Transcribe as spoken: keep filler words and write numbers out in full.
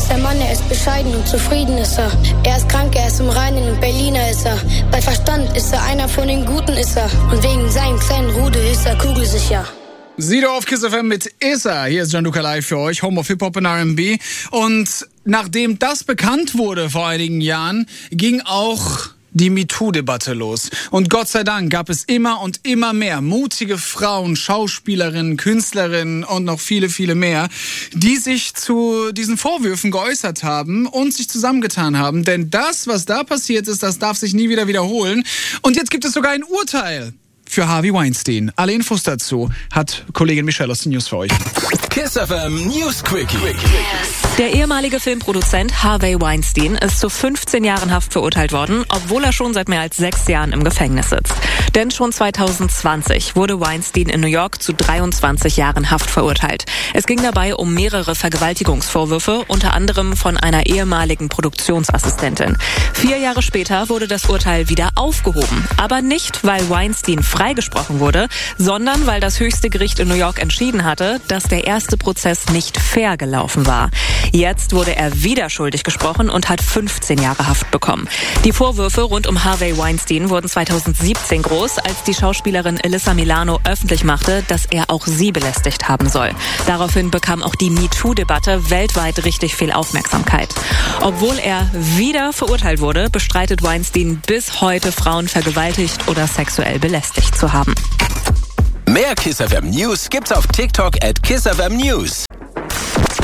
ist der Mann, er ist bescheiden und zufrieden ist er. Er ist krank, er ist im Reinen und Berliner ist er. Bei Verstand ist er einer von den Guten ist er. Und wegen seinem kleinen Rudel ist er kugelsicher. Sido auf Kiss F M mit Issa. Hier ist Gianluca Live für euch, Home of Hip-Hop und R and B. Und nachdem das bekannt wurde vor einigen Jahren, ging auch die MeToo-Debatte los. Und Gott sei Dank gab es immer und immer mehr mutige Frauen, Schauspielerinnen, Künstlerinnen und noch viele, viele mehr, die sich zu diesen Vorwürfen geäußert haben und sich zusammengetan haben. Denn das, was da passiert ist, das darf sich nie wieder wiederholen. Und jetzt gibt es sogar ein Urteil für Harvey Weinstein. Alle Infos dazu hat Kollegin Michelle aus den News für euch. Kiss F M News Quickie. Der ehemalige Filmproduzent Harvey Weinstein ist zu fünfzehn Jahren Haft verurteilt worden, obwohl er schon seit mehr als sechs Jahren im Gefängnis sitzt. Denn schon zwanzig zwanzig wurde Weinstein in New York zu dreiundzwanzig Jahren Haft verurteilt. Es ging dabei um mehrere Vergewaltigungsvorwürfe, unter anderem von einer ehemaligen Produktionsassistentin. Vier Jahre später wurde das Urteil wieder aufgehoben. Aber nicht, weil Weinstein freigesprochen wurde, sondern weil das höchste Gericht in New York entschieden hatte, dass der erste Prozess nicht fair gelaufen war. Jetzt wurde er wieder schuldig gesprochen und hat fünfzehn Jahre Haft bekommen. Die Vorwürfe rund um Harvey Weinstein wurden zwanzig siebzehn groß, als die Schauspielerin Alyssa Milano öffentlich machte, dass er auch sie belästigt haben soll. Daraufhin bekam auch die MeToo-Debatte weltweit richtig viel Aufmerksamkeit. Obwohl er wieder verurteilt wurde, bestreitet Weinstein bis heute, Frauen vergewaltigt oder sexuell belästigt zu haben. Mehr Kiss F M News gibt's auf TikTok at Kiss F M News.